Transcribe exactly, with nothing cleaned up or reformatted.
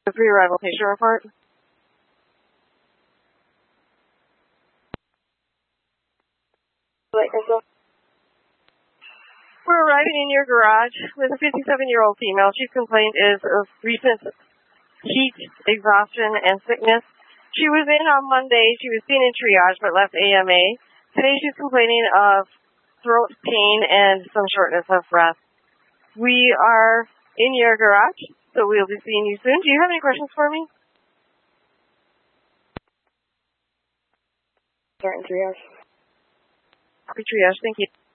The pre-arrival patient report. We're arriving in your garage with a fifty-seven-year-old female. She's complaint is of recent heat, exhaustion, and sickness. She was in on Monday. She was seen in triage but left A M A. Today she's complaining of throat pain and some shortness of breath. We are in your garage, so we'll be seeing you soon. Do you have any questions for me? Start in triage. Pre-triage, thank you.